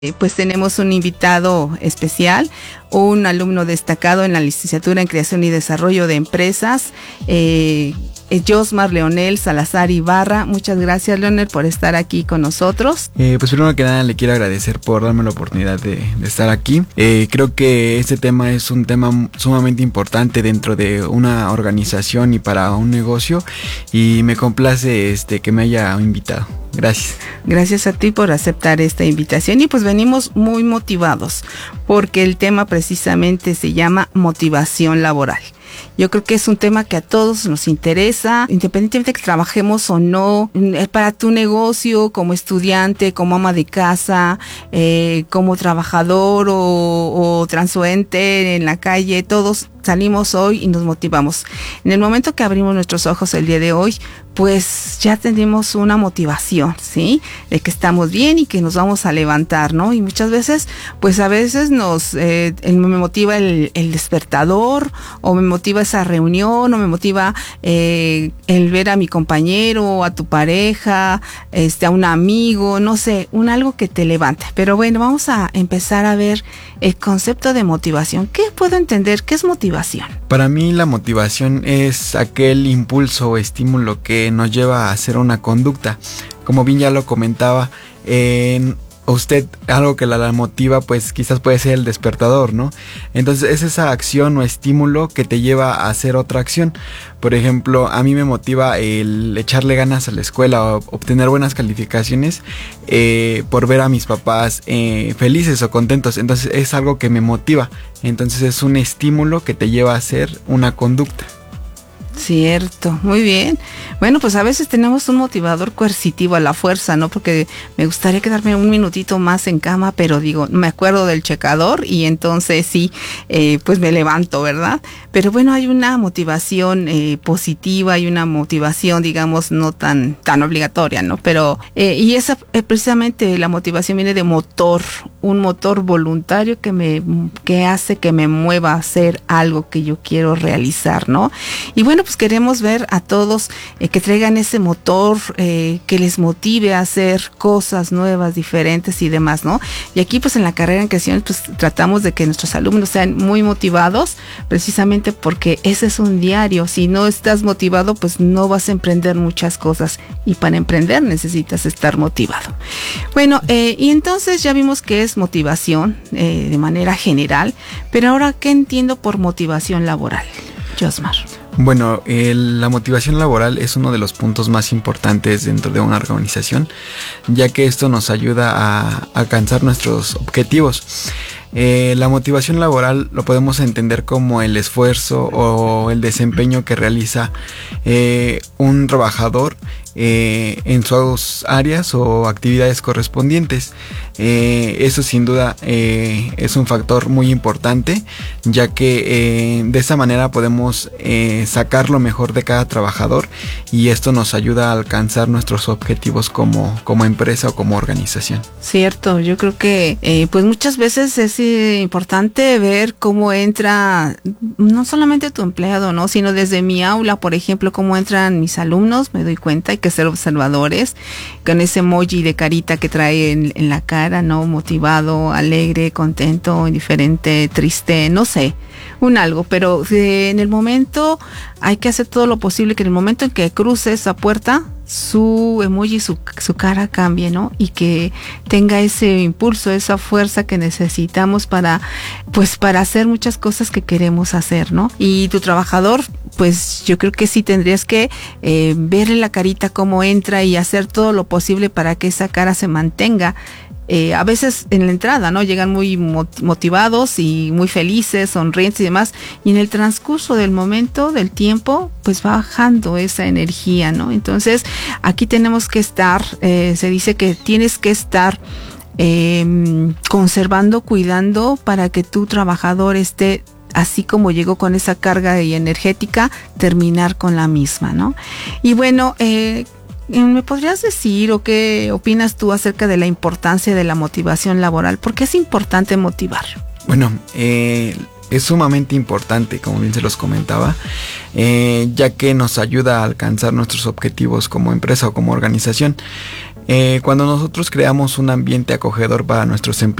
Pues tenemos un invitado especial, un alumno destacado en la licenciatura en Creación y Desarrollo de Empresas, Josmar Leonel Salazar Ibarra. Muchas gracias, Leonel, por estar aquí con nosotros. Pues primero que nada le quiero agradecer por darme la oportunidad de estar aquí. Creo que este tema es un tema sumamente importante dentro de una organización y para un negocio, y me complace que me haya invitado. Gracias. Gracias a ti por aceptar esta invitación, y pues venimos muy motivados porque el tema precisamente se llama motivación laboral. Yo creo que es un tema que a todos nos interesa, independientemente de que trabajemos o no, para tu negocio, como estudiante, como ama de casa, como trabajador o transeúnte en la calle. Todos salimos hoy y nos motivamos. En el momento que abrimos nuestros ojos el día de hoy, pues ya tenemos una motivación, ¿sí? De que estamos bien y que nos vamos a levantar, ¿no? Y muchas veces, pues a veces me motiva el despertador, o me motiva esa reunión, o me motiva el ver a mi compañero, a tu pareja, a un amigo, no sé, algo que te levante. Pero bueno, vamos a empezar a ver el concepto de motivación. ¿Qué puedo entender? ¿Qué es motivación? Para mí la motivación es aquel impulso o estímulo que nos lleva a hacer una conducta. Como bien ya lo comentaba, usted, algo que la motiva, pues quizás puede ser el despertador, ¿no? Entonces es esa acción o estímulo que te lleva a hacer otra acción. Por ejemplo, a mí me motiva el echarle ganas a la escuela o obtener buenas calificaciones por ver a mis papás felices o contentos. Entonces es algo que me motiva. Entonces es un estímulo que te lleva a hacer una conducta. Cierto, muy bien. Bueno, pues a veces tenemos un motivador coercitivo a la fuerza, ¿no? Porque me gustaría quedarme un minutito más en cama, pero digo, me acuerdo del checador y entonces sí, pues me levanto, ¿verdad? Pero bueno, hay una motivación positiva, hay una motivación, digamos, no tan obligatoria, ¿no? Pero, y esa precisamente la motivación viene de motor, un motor voluntario que hace que me mueva a hacer algo que yo quiero realizar, ¿no? Y bueno, pues queremos ver a todos que traigan ese motor, que les motive a hacer cosas nuevas, diferentes y demás, ¿no? Y aquí pues en la carrera en creación pues tratamos de que nuestros alumnos sean muy motivados, precisamente porque ese es un diario. Si no estás motivado, pues no vas a emprender muchas cosas, y para emprender necesitas estar motivado. Bueno, y entonces ya vimos que es motivación de manera general, pero ahora, ¿qué entiendo por motivación laboral, Josmar? Bueno, la motivación laboral es uno de los puntos más importantes dentro de una organización, ya que esto nos ayuda a alcanzar nuestros objetivos. La motivación laboral lo podemos entender como el esfuerzo o el desempeño que realiza un trabajador en sus áreas o actividades correspondientes. Eso sin duda es un factor muy importante, ya que de esa manera podemos sacar lo mejor de cada trabajador, y esto nos ayuda a alcanzar nuestros objetivos como empresa o como organización. Cierto, yo creo que pues muchas veces es importante ver cómo entra no solamente tu empleado, ¿no? Sino desde mi aula, por ejemplo, cómo entran mis alumnos. Me doy cuenta, hay que ser observadores, con ese emoji de carita que trae en la cara, ¿no? Motivado, alegre, contento, indiferente, triste, no sé, algo, pero en el momento hay que hacer todo lo posible que en el momento en que cruce esa puerta, su emoji, su cara cambie, ¿no? Y que tenga ese impulso, esa fuerza que necesitamos para hacer muchas cosas que queremos hacer, ¿no? Y tu trabajador, pues yo creo que sí tendrías que verle la carita cómo entra y hacer todo lo posible para que esa cara se mantenga. A veces en la entrada, ¿no? Llegan muy motivados y muy felices, sonrientes y demás, y en el transcurso del momento, del tiempo, pues va bajando esa energía, ¿no? Entonces, aquí tenemos que estar, se dice que tienes que estar conservando, cuidando, para que tu trabajador esté así como llegó con esa carga energética, terminar con la misma, ¿no? Y bueno, ¿me podrías decir o qué opinas tú acerca de la importancia de la motivación laboral? ¿Por qué es importante motivar? Bueno, es sumamente importante, como bien se los comentaba, ya que nos ayuda a alcanzar nuestros objetivos como empresa o como organización. Cuando nosotros creamos un ambiente acogedor para nuestros empleados,